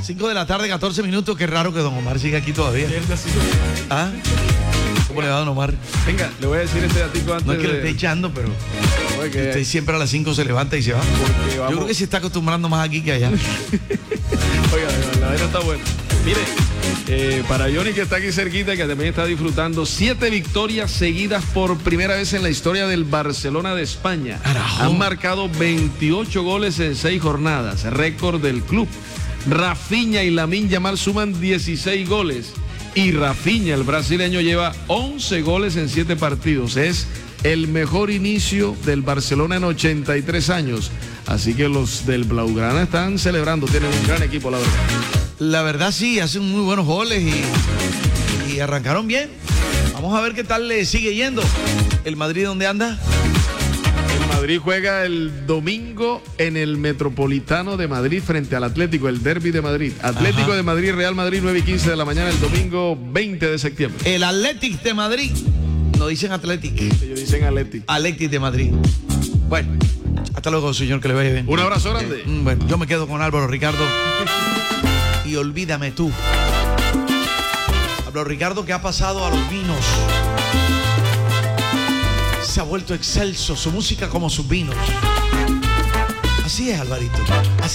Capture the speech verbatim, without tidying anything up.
cinco de la tarde, catorce minutos. Qué raro que don Omar siga aquí todavía. ¿Ah? ¿Cómo le va, don Omar? Venga, le voy a decir este datico antes. No es que de... le esté echando, pero que... usted siempre a las cinco se levanta y se va. Vamos... Yo creo que se está acostumbrando más aquí que allá. Oiga, la vaina está buena. Mire, eh, para Johnny, que está aquí cerquita, que también está disfrutando siete victorias seguidas por primera vez en la historia del Barcelona de España. Carajo. Han marcado veintiocho goles en seis jornadas, récord del club. Rafinha y Lamine Yamal suman dieciséis goles. Y Rafinha, el brasileño, lleva once goles en siete partidos. Es el mejor inicio del Barcelona en ochenta y tres años. Así que los del Blaugrana están celebrando. Tienen un gran equipo, la verdad. La verdad sí, hacen muy buenos goles y, y arrancaron bien. Vamos a ver qué tal le sigue yendo. ¿El Madrid dónde anda? El Madrid juega el domingo en el Metropolitano de Madrid frente al Atlético, el Derbi de Madrid. Atlético Ajá. de Madrid, Real Madrid, nueve y quince de la mañana el domingo veinte de septiembre. El Athletic de Madrid. No dicen Athletic. Ellos dicen Athletic. Athletic de Madrid. Bueno, hasta luego, señor, que le vaya bien. Un abrazo grande. Eh, bueno, yo me quedo con Álvaro Ricardo. Y olvídame tú. Álvaro Ricardo, que ha pasado a los vinos. Se ha vuelto excelso, su música como sus vinos. Así es, Alvarito. Así